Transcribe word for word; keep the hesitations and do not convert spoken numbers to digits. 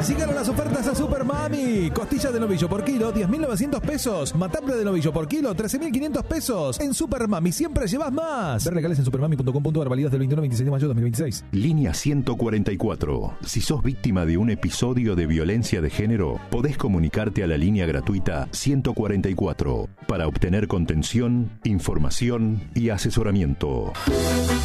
Llegaron las ofertas a Super Mami. Costilla de novillo por kilo, diez mil novecientos pesos. Matambre de novillo por kilo, trece mil quinientos pesos. En Super Mami siempre llevas más. Ver legales en supermami punto com punto ar, válidas del veintiuno al veintiséis de mayo de dos mil veintiséis. Línea ciento cuarenta y cuatro. Si sos víctima de un episodio de violencia de género, podés comunicarte a la línea gratuita ciento cuarenta y cuatro para obtener contención, información y asesoramiento.